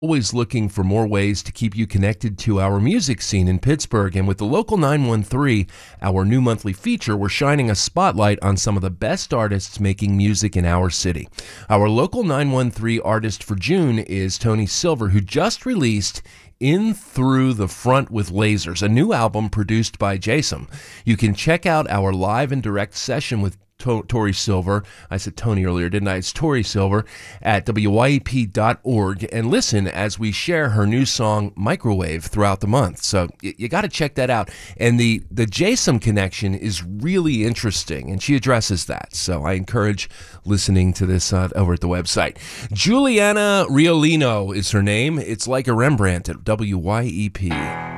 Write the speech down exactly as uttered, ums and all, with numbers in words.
Always looking for more ways to keep you connected to our music scene in Pittsburgh. And with the Local nine one three, our new monthly feature, we're shining a spotlight on some of the best artists making music in our city. Our Local nine one three artist for June is Tony Silver, who just released In Through the Front with Lasers, a new album produced by Jason. You can check out our live and direct session with To- Tori Silver. I said Tony earlier, didn't I? It's Tori Silver at W Y E P dot org, and listen as we share her new song Microwave throughout the month. So y- you got to check that out. And the the Jason connection is really interesting, and she addresses that. So I encourage listening to this uh, over at the website. Juliana Riolino is her name. It's like a Rembrandt at W Y E P.